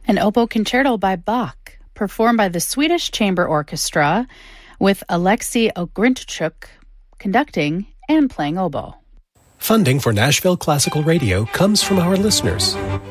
An oboe concerto by Bach, performed by the Swedish Chamber Orchestra, with Alexei Ogrinchuk conducting and playing oboe. Funding for Nashville Classical Radio comes from our listeners.